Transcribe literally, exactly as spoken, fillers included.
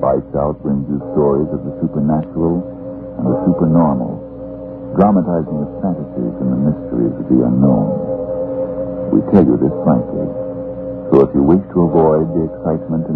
Lights Out brings you stories of the supernatural and the supernormal, dramatizing the fantasies and the mysteries of the unknown. We tell you this frankly, so if you wish to avoid the excitement and